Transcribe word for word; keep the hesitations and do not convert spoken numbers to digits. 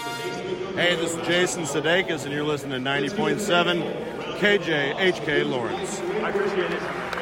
Hey, this is Jason Sudeikis, and you're listening to ninety point seven K J H K Lawrence. I appreciate it.